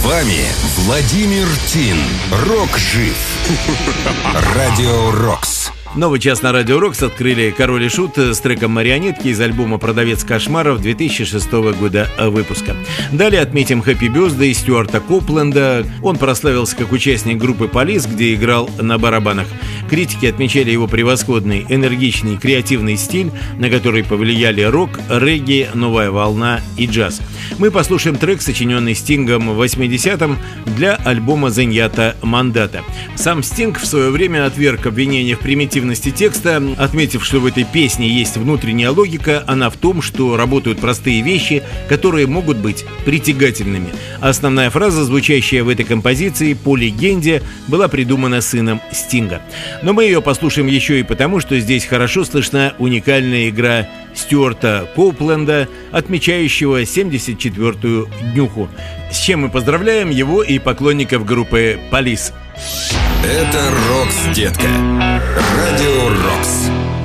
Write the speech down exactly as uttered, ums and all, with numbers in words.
вами Владимир Тин. Рок жив. Радио Рокс. Новый час на Радио Рокс открыли Король и Шут с треком «Марионетки» из альбома «Продавец кошмаров» две тысячи шестого года выпуска. Далее отметим «Happy Birthday» Стюарта Копленда. Он прославился как участник группы «Полис», где играл на барабанах. Критики отмечали его превосходный, энергичный, креативный стиль, на который повлияли рок, регги, новая волна и джаз. Мы послушаем трек, сочиненный Стингом в восьмидесятом для альбома «Зеньята Мандата». Сам Стинг в свое время отверг обвинения в примитивности текста, отметив, что в этой песне есть внутренняя логика, она в том, что работают простые вещи, которые могут быть притягательными. Основная фраза, звучащая в этой композиции, по легенде, была придумана сыном Стинга. Но мы ее послушаем еще и потому, что здесь хорошо слышна уникальная игра Стюарта Копленда, отмечающего семьдесят четвёртую днюху. С чем мы поздравляем его и поклонников группы «Полис». Это Рокс, детка. Радио Рокс.